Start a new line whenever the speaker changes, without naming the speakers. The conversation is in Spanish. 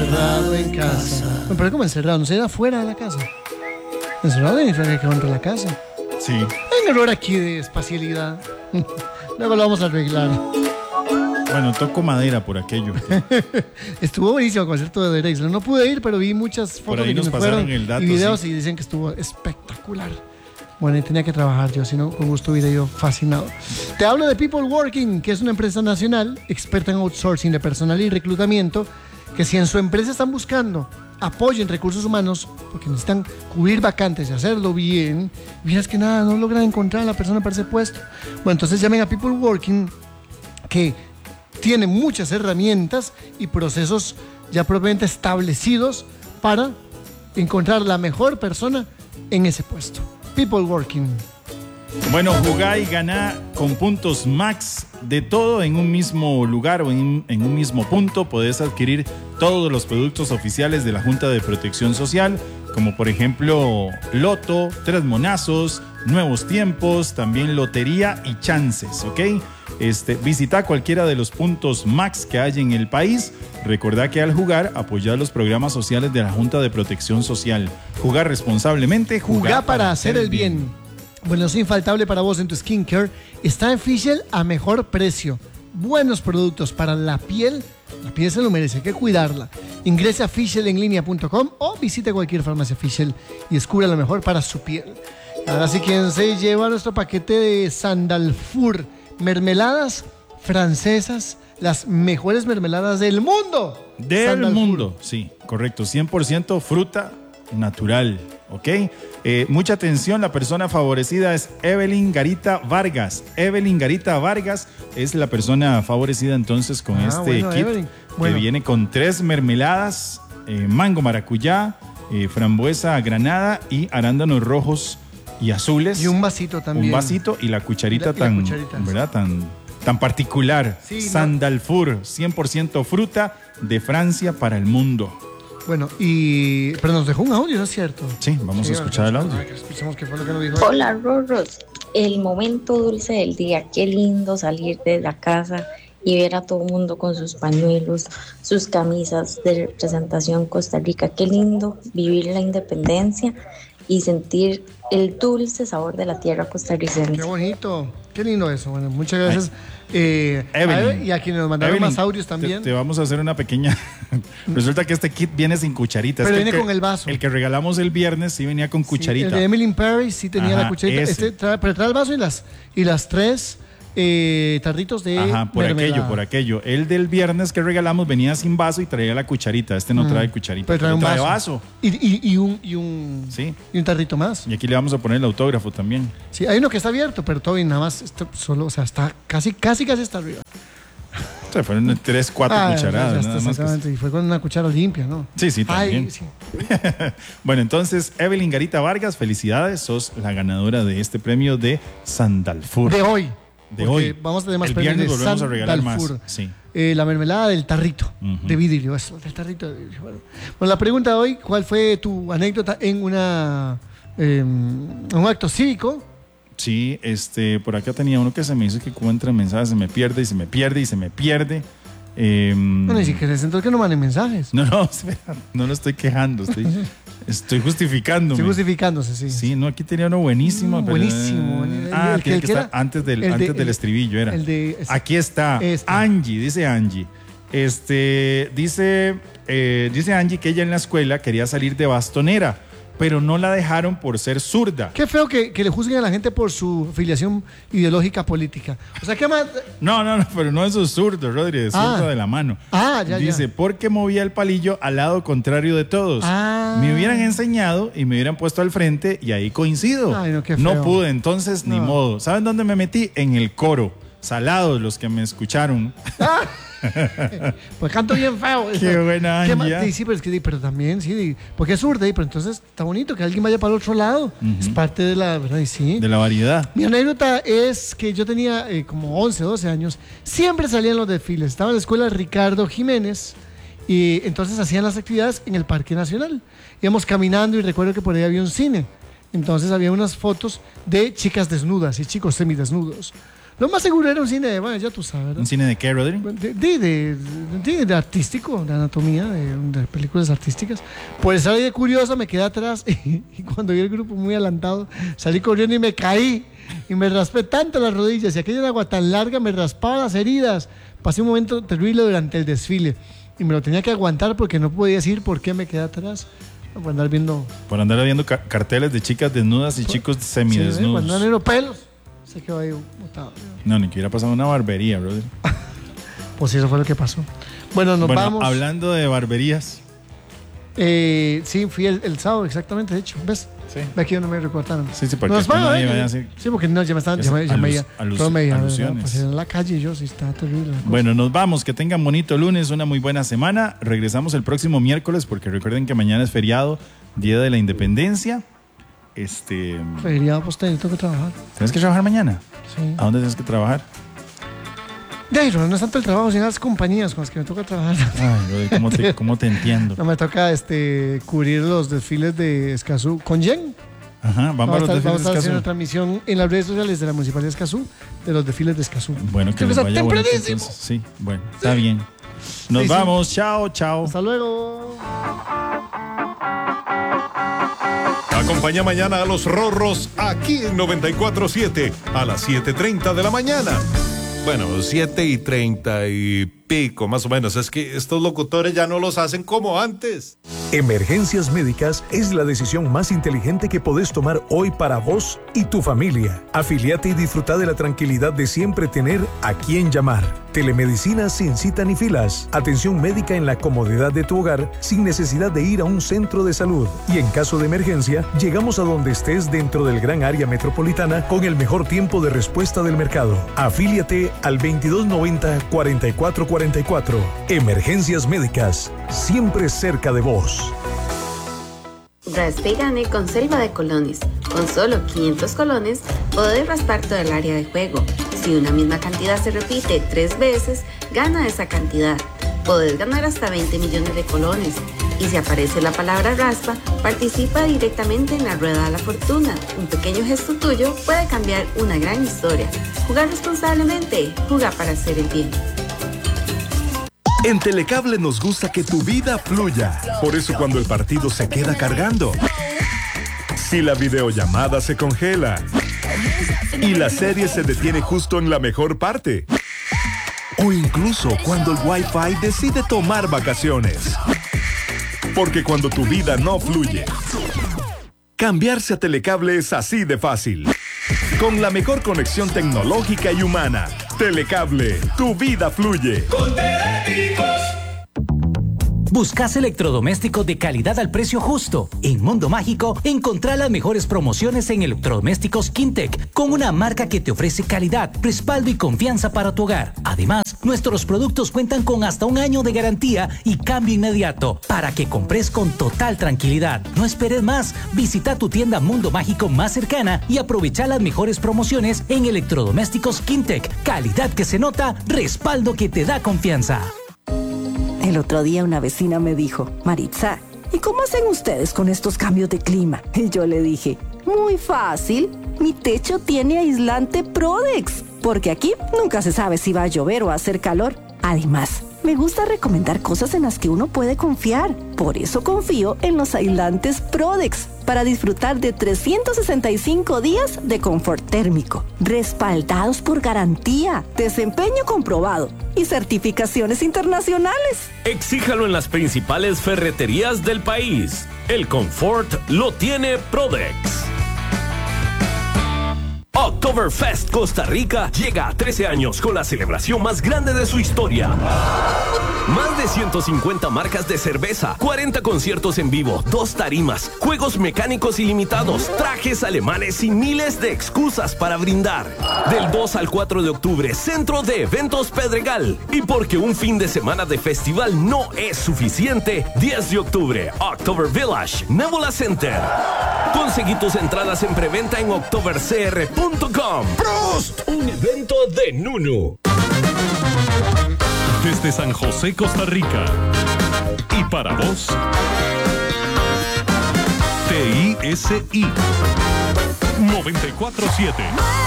encerrado en casa. Bueno, pero ¿cómo encerrado? No se era fuera de la casa. Encerrado y fuera que dentro de la casa.
Sí.
Hay un error aquí de espacialidad. Luego lo vamos a arreglar.
Bueno, toco madera por aquello.
Estuvo buenísimo el concierto de Drexler. No pude ir, pero vi muchas fotos
Por ahí
de que
nos
me
pasaron
fueron
el dato,
y videos
sí.
y dicen que estuvo espectacular. Bueno, y tenía que trabajar yo, si no, con gusto hubiera ido fascinado. Te hablo de People Working, que es una empresa nacional experta en outsourcing de personal y reclutamiento, que si en su empresa están buscando apoyo en recursos humanos, porque necesitan cubrir vacantes y hacerlo bien, miras que nada, no logran encontrar a la persona para ese puesto. Bueno, entonces llamen a People Working, que tiene muchas herramientas y procesos ya propiamente establecidos para encontrar la mejor persona en ese puesto. People Working.
Bueno, jugá y ganá con puntos max de todo en un mismo lugar o en un mismo punto. Podés adquirir todos los productos oficiales de la Junta de Protección Social, como por ejemplo Loto, Tres Monazos, Nuevos Tiempos, también Lotería y Chances, ¿ok? Visita cualquiera de los puntos max que hay en el país. Recordá que al jugar apoyar los programas sociales de la Junta de Protección Social. Jugar responsablemente,
Jugá para hacer el bien. Bueno, es infaltable para vos en tu skincare. Está en Fischl a mejor precio. Buenos productos para la piel. La piel se lo merece, hay que cuidarla. Ingrese a fischelenlinea.com o visite cualquier farmacia Fischl y descubra lo mejor para su piel. Ahora sí, quien se lleva nuestro paquete de Sandalfur, mermeladas francesas, las mejores mermeladas del mundo.
Del mundo, sí, correcto. 100% fruta natural, ¿ok? Mucha atención, la persona favorecida es Evelyn Garita Vargas. Evelyn Garita Vargas es la persona favorecida entonces con kit
Evelyn. Bueno.
Que viene con 3 mermeladas, mango maracuyá, frambuesa granada y arándanos rojos y azules.
Y un vasito también.
Un vasito y la cucharita ¿verdad? Tan particular.
Sí,
Sandalfur, 100% fruta de Francia para el mundo.
Bueno, pero nos dejó un audio, ¿no es cierto?
Sí, vamos a escuchar el audio.
Escuchemos qué fue lo que nos dijo.
Hola, Rorros. El momento dulce del día. Qué lindo salir de la casa y ver a todo el mundo con sus pañuelos, sus camisas de representación Costa Rica. Qué lindo vivir la independencia y sentir el dulce sabor de la tierra costarricense.
Qué bonito, qué lindo eso. Bueno, muchas gracias.
Evelyn,
y a quienes nos mandaron
Evelyn,
más audios también.
Te vamos a hacer una pequeña... Resulta que este kit viene sin cucharita.
Pero viene con el vaso.
El que regalamos el viernes sí venía con cucharita.
El de Emily in Paris sí tenía la cucharita. Pero trae el vaso y las 3 tarritos de mermelada.
Por aquello. El del viernes que regalamos venía sin vaso y traía la cucharita. Este no trae cucharita.
Pero trae un
vaso.
Y un tarrito más.
Y aquí le vamos a poner el autógrafo también.
Sí, hay uno que está abierto, pero todavía nada más solo, o sea, está casi está arriba.
O sea, fueron 3, 4 cucharadas. Nada más
exactamente, y fue con una cuchara limpia, ¿no?
Sí, también.
Sí.
Bueno, entonces, Evelyn Garita Vargas, felicidades. Sos la ganadora de este premio de Sandalfur.
De hoy.
Vamos
a tener más
el
premios
viernes
de
volvemos a regalar
Sandalfur.
más. Sí.
La mermelada del tarrito de vidrio. Eso, del tarrito de vidrio. Bueno, la pregunta de hoy, ¿cuál fue tu anécdota en un acto cívico?
Sí, por acá tenía uno que se me hizo que encuentra mensajes, se me pierde y se me pierde y se me pierde.
Bueno, y si querés, entonces que no manden mensajes.
No, espera, no lo estoy quejando, estoy justificándome.
Estoy justificándose, sí.
Sí, no, aquí tenía uno buenísimo.
Buenísimo.
El que está antes del estribillo era. Aquí está, Angie, dice Angie. Dice Angie que ella en la escuela quería salir de bastonera, pero no la dejaron por ser zurda.
Qué feo que le juzguen a la gente por su afiliación ideológica política. O sea, ¿qué más?
No, pero no es zurdo, Rodríguez, es zurdo de la mano. Dice, porque movía el palillo al lado contrario de todos. Me hubieran enseñado y me hubieran puesto al frente y ahí coincido.
Ay, no, qué feo.
No pude, entonces ni modo. ¿Saben dónde me metí? En el coro. Salados los que me escucharon.
Pues canto bien feo.
Qué buena Angie.
Sí, pero también, sí, porque es zurda, pero entonces está bonito que alguien vaya para el otro lado. Es parte de la verdad, sí.
De la variedad.
Mi anécdota es que yo tenía como 11, 12 años. Siempre salían los desfiles. Estaba en la escuela Ricardo Jiménez y entonces hacían las actividades en el Parque Nacional. Íbamos caminando y recuerdo que por ahí había un cine. Entonces había unas fotos de chicas desnudas y chicos semidesnudos. Lo más seguro era un cine de, bueno, ya tú sabes, ¿verdad?
¿Un cine de qué, Rodri?
De artístico, de anatomía, de películas artísticas. Por estar ahí de curioso me quedé atrás y cuando vi el grupo muy adelantado, salí corriendo y me caí y me raspé tanto las rodillas y aquella agua tan larga me raspaba las heridas. Pasé un momento terrible durante el desfile y me lo tenía que aguantar porque no podía decir por qué me quedé atrás. Por andar viendo
carteles de chicas desnudas y chicos semidesnudos.
Cuando andan en pelos, se quedó ahí botado.
No, ni que hubiera pasado una barbería, brother.
Pues eso fue lo que pasó. Bueno, vamos.
Hablando de barberías.
Sí, fui el sábado, exactamente, de hecho. ¿Ves?
Sí.
Ve aquí donde me recortaron.
Sí, porque no vaya así.
Sí, porque no, ya me estaban.
Alusiones.
Pues en la calle yo sí está terrible.
Bueno, nos vamos. Que tengan bonito lunes, una muy buena semana. Regresamos el próximo miércoles, porque recuerden que mañana es feriado, Día de la Independencia.
Feriado, pues tengo que trabajar.
¿Tienes que trabajar mañana?
Sí.
¿A dónde tienes que trabajar?
No es tanto el trabajo, sino las compañías con las que me toca trabajar.
Ay, Rodri, ¿cómo te entiendo?
No, me toca cubrir los desfiles de Escazú con Jen.
Ajá, vamos a
estar haciendo una transmisión en las redes sociales de la Municipalidad de Escazú de los desfiles de Escazú.
Bueno, que les vaya bueno, entonces. Sí, bueno, está bien. Nos vamos, chao.
Hasta luego.
Acompaña mañana a los Rorros aquí en 94.7 a las 7:30 de la mañana. Bueno, 7:30 y pico, más o menos. Es que estos locutores ya no los hacen como antes.
Emergencias Médicas es la decisión más inteligente que podés tomar hoy para vos y tu familia. Afiliate y disfruta de la tranquilidad de siempre tener a quién llamar. Telemedicina sin cita ni filas. Atención médica en la comodidad de tu hogar sin necesidad de ir a un centro de salud. Y en caso de emergencia, llegamos a donde estés dentro del gran área metropolitana con el mejor tiempo de respuesta del mercado. Afíliate al 2290-4444. Emergencias Médicas, siempre cerca de vos.
Raspe y gane con Selva de Colones. Con solo 500 colones, podés raspar todo el área de juego. Si una misma cantidad se repite 3 veces, gana esa cantidad. Podés ganar hasta 20 millones de colones. Y si aparece la palabra raspa, participa directamente en la Rueda de la Fortuna. Un pequeño gesto tuyo puede cambiar una gran historia. Jugar responsablemente, juega para hacer el bien.
En Telecable nos gusta que tu vida fluya. Por eso cuando el partido se queda cargando, si la videollamada se congela y la serie se detiene justo en la mejor parte, o incluso cuando el Wi-Fi decide tomar vacaciones. Porque cuando tu vida no fluye, cambiarse a Telecable es así de fácil. Con la mejor conexión tecnológica y humana. Telecable, tu vida fluye.
Con Teléticos.
¿Buscas electrodomésticos de calidad al precio justo? En Mundo Mágico, encontrá las mejores promociones en electrodomésticos Quintec, con una marca que te ofrece calidad, respaldo y confianza para tu hogar. Además, nuestros productos cuentan con hasta 1 año de garantía y cambio inmediato, para que compres con total tranquilidad. No esperes más, visita tu tienda Mundo Mágico más cercana y aprovecha las mejores promociones en electrodomésticos Quintec. Calidad que se nota, respaldo que te da confianza.
El otro día una vecina me dijo, Maritza, ¿y cómo hacen ustedes con estos cambios de clima? Y yo le dije, muy fácil, mi techo tiene aislante Prodex, porque aquí nunca se sabe si va a llover o a hacer calor. Además, me gusta recomendar cosas en las que uno puede confiar. Por eso confío en los aislantes Prodex, para disfrutar de 365 días de confort térmico, respaldados por garantía, desempeño comprobado y certificaciones internacionales.
Exíjalo en las principales ferreterías del país. El confort lo tiene Prodex. Oktoberfest Costa Rica llega a 13 años con la celebración más grande de su historia. Más de 150 marcas de cerveza, 40 conciertos en vivo, 2 tarimas, juegos mecánicos ilimitados, trajes alemanes y miles de excusas para brindar. Del 2 al 4 de octubre, Centro de Eventos Pedregal. Y porque un fin de semana de festival no es suficiente, 10 de octubre, October Village, Nebula Center. Conseguí tus entradas en preventa en octobercr.com.
¡Prost!
Un evento de Nunu.
Desde San José, Costa Rica. Y para vos, TISI 94.7.